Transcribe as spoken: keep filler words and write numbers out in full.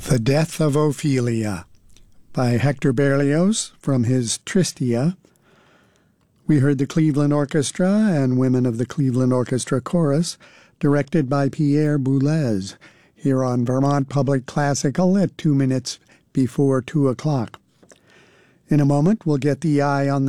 The Death of Ophelia by Hector Berlioz from his Tristia. We heard the Cleveland Orchestra and Women of the Cleveland Orchestra Chorus, directed by Pierre Boulez, here on Vermont Public Classical at two minutes before two o'clock. In a moment, we'll get the eye on